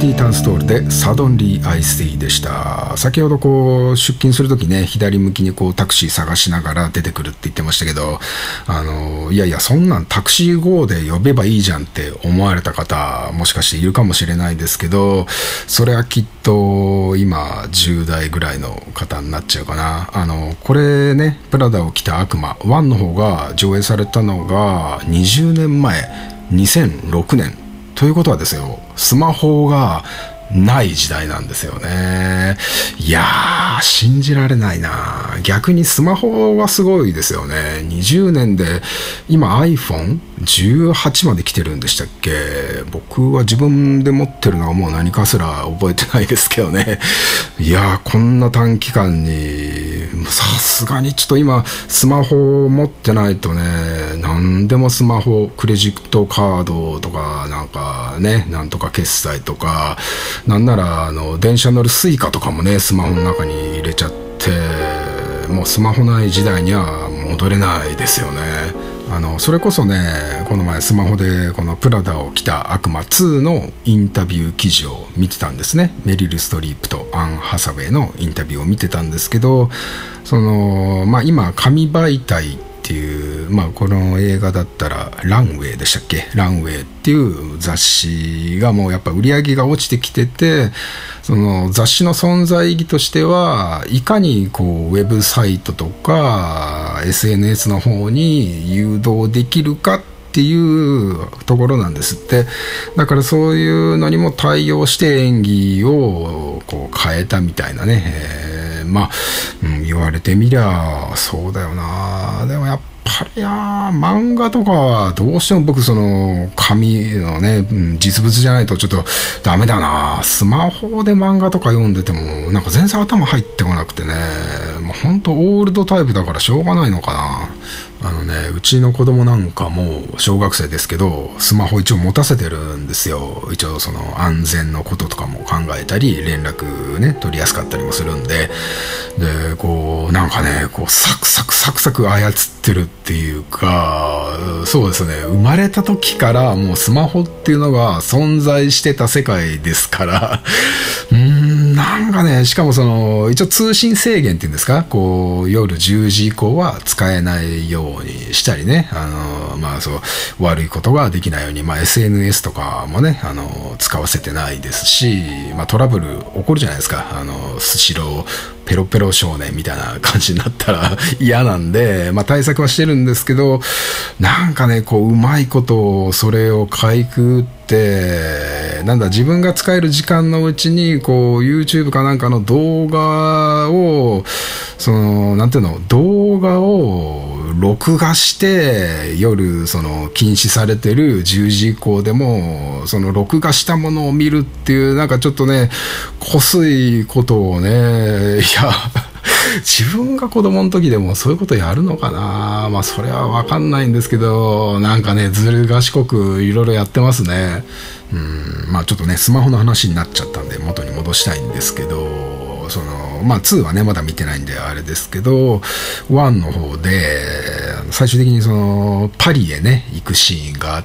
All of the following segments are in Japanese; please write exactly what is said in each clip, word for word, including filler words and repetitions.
ティタンストールでサドンリーアイスティーでした。先ほどこう出勤するときね、左向きにこうタクシー探しながら出てくるって言ってましたけど、あのいやいやそんなんタクシー ゴー で呼べばいいじゃんって思われた方もしかしているかもしれないですけど、それはきっと今じゅうだいぐらいの方になっちゃうかな。あのこれね、プラダを着た悪魔ワンの方が上映されたのがにじゅうねんまえ、にせんろくねんということはですよ、スマホがない時代なんですよね。いやー信じられないな。逆にスマホはすごいですよね。にじゅうねんで今 アイフォンじゅうはち まで来てるんでしたっけ。僕は自分で持ってるのがもう何かすら覚えてないですけどね。いやーこんな短期間にさすがにちょっと今スマホを持ってないとね、何でもスマホ、クレジットカードとかなんかね、なんとか決済とか、なんならあの電車乗るスイカとかもねスマホの中に入れちゃって、もうスマホない時代には戻れないですよね。あのそれこそね、この前スマホでこのプラダを着た悪魔ツーのインタビュー記事を見てたんですね。メリル・ストリープとアン・ハサウェイのインタビューを見てたんですけど、その、まあ、今紙媒体っていう、まあ、この映画だったらランウェイでしたっけ、ランウェイっていう雑誌がもうやっぱ売り上げが落ちてきてて、その雑誌の存在意義としてはいかにこうウェブサイトとか エスエヌエス の方に誘導できるかっていうところなんですって。だからそういうのにも対応して演技をこう変えたみたいなね、えー、まあ、うん、言われてみりゃそうだよな。でもやっぱりや漫画とかはどうしても僕その紙のね、うん、実物じゃないとちょっとダメだな。スマホで漫画とか読んでてもなんか全然頭入ってこなくてね、もうほんとオールドタイプだからしょうがないのかな。あのね、うちの子供なんかも小学生ですけどスマホ一応持たせてるんですよ。一応その安全のこととかも考えたり連絡ね取りやすかったりもするんで、でこうなんかねこうサクサクサクサク操ってるっていうか、そうですね、生まれた時からもうスマホっていうのが存在してた世界ですからうーんなんかね、しかもその一応通信制限っていうんですか、こう夜じゅうじ以降は使えないようにしたりね、あのまあそう悪いことができないように、まあ、エスエヌエス とかもねあの使わせてないですし、まあ、トラブル起こるじゃないですか。あのスシローペロペロ少年みたいな感じになったら嫌なんで、まあ、対策はしてるんですけど、なんかねこううまいことそれをかいくぐって、なんだ自分が使える時間のうちにこう YouTube かなんかの動画をそのなんていうの動画を録画して夜その禁止されてるじゅうじ以降でもその録画したものを見るっていう、なんかちょっとねこすいことをね、いや自分が子供の時でもそういうことやるのかな。まあそれは分かんないんですけど、なんかねずる賢くいろいろやってますね。うんまあちょっとねスマホの話になっちゃったんで元に戻したいんですけど、そのまあツーはねまだ見てないんであれですけど、ワンの方で最終的にそのパリへね行くシーンがあって、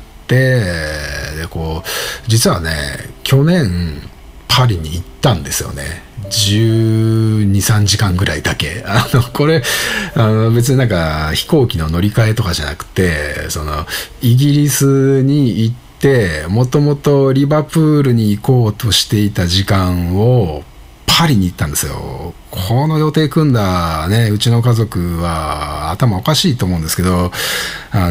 でこう実はね去年パリに行ったんですよね。じゅうに、さんじかんぐらいだけ。あのこれあの別になんか飛行機の乗り換えとかじゃなくて、そのイギリスに行ってもともとリバプールに行こうとしていた時間をパリに行ったんですよ。この予定組んだねうちの家族は頭おかしいと思うんですけど、あの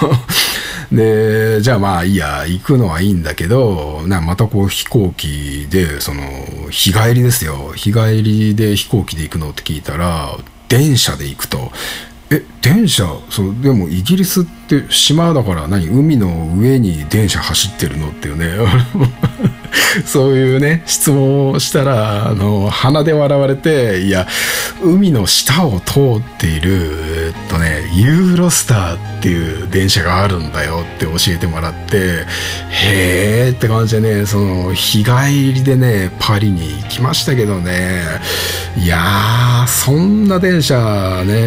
でじゃあまあいいや行くのはいいんだけど、なまたこう飛行機でその日帰りですよ、日帰りで飛行機で行くのって聞いたら電車で行くと。え電車そうでもイギリスって島だから何海の上に電車走ってるのっていうねそういうね質問をしたらあの鼻で笑われて、いや海の下を通っているえっとねユーロスターっていう電車があるんだよって教えてもらって、へーって感じでね、その日帰りでねパリに行きましたけどね、いやーそんな電車ね